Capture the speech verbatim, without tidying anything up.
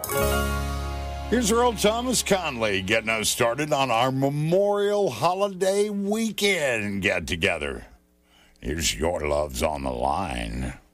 Here's Earl Thomas Conley getting us started on our Memorial Holiday Weekend get-together. Here's Your Love's on the Line.